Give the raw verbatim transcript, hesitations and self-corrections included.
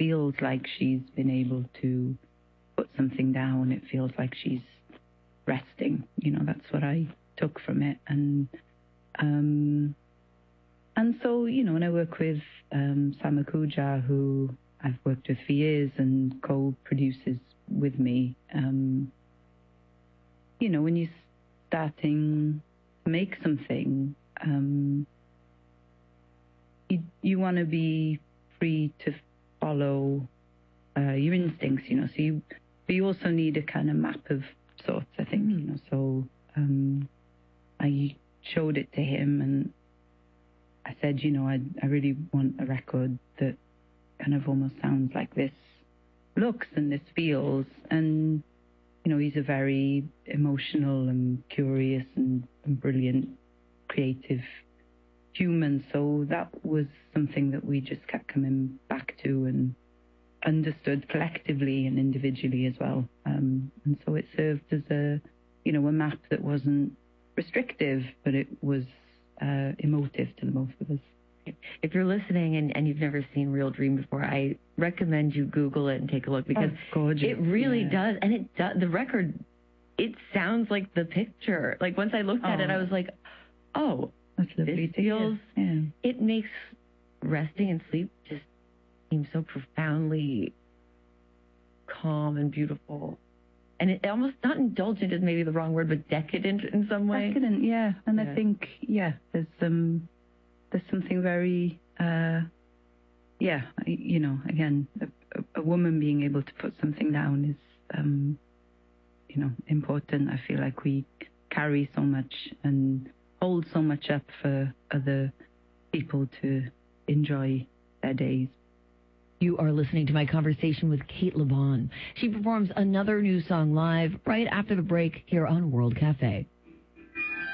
feels like she's been able to put something down. It feels like she's resting. You know, that's what I took from it. And um, and so, you know, when I work with um, Sam Akuja, who I've worked with for years and co-produces with me, um, you know, when you're starting to make something, um, you, you want to be free to follow uh, your instincts, you know, so you, but you also need a kind of map of sorts, I think, mm. you know, so um, I showed it to him and I said, you know, I, I really want a record that kind of almost sounds like this looks and this feels. And, you know, he's a very emotional and curious and, and brilliant, creative human. So that was something that we just kept coming back to and understood collectively and individually as well. Um, and so it served as a, you know, a map that wasn't restrictive, but it was uh, emotive to the both of us. If you're listening and, and you've never seen Real Dream before, I recommend you Google it and take a look because oh, gorgeous. It really yeah. does. And it does, the record, it sounds like the picture. Like once I looked oh. at it, I was like, oh, that's lovely this to feels, yeah. it makes resting and sleep just seem so profoundly calm and beautiful. And it almost, not indulgent is maybe the wrong word, but decadent in some way. Decadent, yeah. And yeah. I think, yeah, there's some, there's something very, uh, yeah, you know, again, a, a woman being able to put something down is, um, you know, important. I feel like we carry so much and hold so much up for other people to enjoy their days. You are listening to my conversation with Cate Le Bon. She performs another new song live right after the break here on World Cafe.